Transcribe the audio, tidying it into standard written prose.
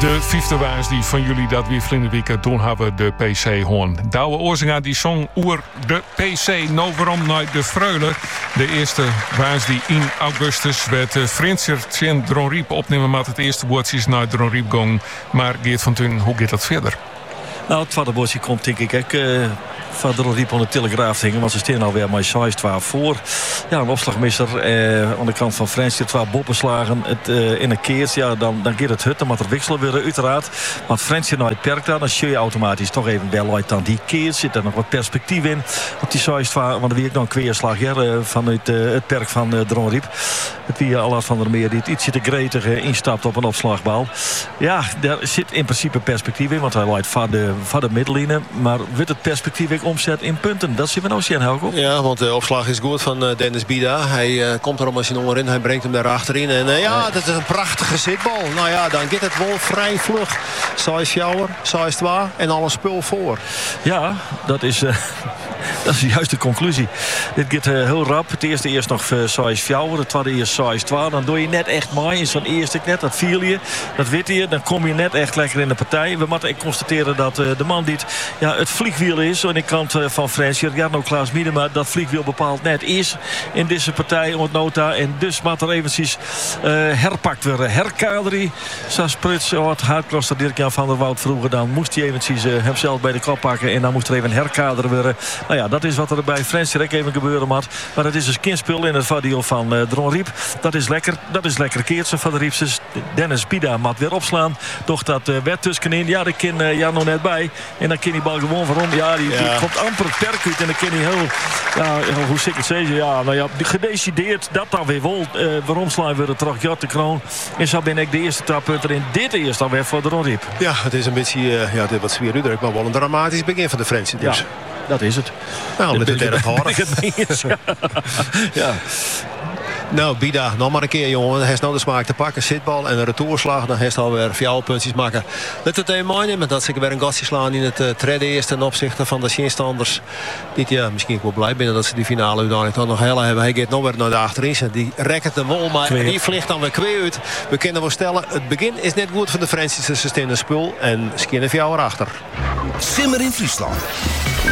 De vijfde waars die van jullie dat weer vlinderweken doen hebben de PC hoorn. Douwe Oorzinga die zong oer de PC nou waarom naar de Freule. De eerste waars die in augustus werd Frensjer en Dronriep opnemen met het eerste woordjes naar Dronriep gong. Maar Geert van Thun, hoe gaat dat verder? Nou, het tweede woordje komt denk ik van Dronriep aan de Telegraaf dingen, want ze staan alweer maar 6-12 voor. Ja, een opslagmisser aan de kant van Frensje, 2 boppenslagen. In een keert, ja, dan gaat het hut, dan moet er wisselen weer uiteraard. Want Frensje naar het perk dan zul je automatisch toch even wel uit dan die keert. Zit er nog wat perspectief in op die 6-12, want dan weer ik nog een kweerslag vanuit het perk van Dronriep. Het wie Allard van der Meer die het ietsje te gretig instapt op een opslagbal. Ja, daar zit in principe perspectief in, want hij leidt van de middenlijnen. Maar wordt het perspectief omzet in punten? Dat zien we nou zien, Helco. Ja, want de opslag is goed van Dennis Bida. Hij komt er om als hij onderin. Hij brengt hem daar achterin. En dat is een prachtige zitbal. Nou ja, dan gaat het wel vrij vlug. 6-4, 6-2 en al een spul voor. Ja, dat is de juiste conclusie. Dit gaat heel rap. Het eerst nog 6-4. Het tweede eerst 6-2. Dan doe je net echt mooi. In zo'n eerste net, dat viel je. Dat weet je. Dan kom je net echt lekker in de partij. We moeten constateren dat de man die het vliegwiel is aan de kant van Frensje, Jarno Klaas Miedema, dat vliegwiel bepaald net is in deze partij om het nota. En dus moet er eventjes herpakt worden. Herkaderi, zoals Pruts, het hardcrosser Dirk-Jan van der Woud vroeger, dan moest hij eventjes hemzelf bij de kop pakken en dan moest er even herkaderen worden. Nou ja, dat is wat er bij Frensje ook even gebeuren moet. Maar het is dus kindspul in het vaardiel van Dronriep. Dat is lekker keertje van de Riepses. Dennis Bida moet weer opslaan. Doch dat werd tussenin. Ja, daar kan Jarno net bij. En dan kan die bal gewoon waarom. Ja, die komt amper het perk uit. En dan kan hij heel, hoe ik het zeggen. Ja, nou ja, gedecideerd dat dan weer wel. Waarom slaan we er terug? Jort de Kroon. En zo ben ik de eerste trappunter in dit eerste alweer voor Dronriep. Ja, het is een beetje, dit wat zwier udruk, maar wel een dramatisch begin van de Frensje. Dus. Ja, dat is het. Nou, met de derde hard. Ja. Nou, Bida, nog maar een keer, jongen. Hij is nou de smaak te pakken. Zitbal en een retourslag. Dan heeft hij alweer 4 puntjes maken. Let het een mooi nemen dat ze weer een gastje slaan in het tweede eerste ten opzichte van de Shinstanders. Misschien wel blij binnen dat ze die finale uiteindelijk toch nog heel hebben. Hij gaat nog weer naar de achterin. Die rekt hem wel, maar die vliegt dan weer kweer uit. We kunnen wel stellen, het begin is net goed voor de Fransen. Ze staan een spul en skinnen 4 achter. Simmer in Friesland.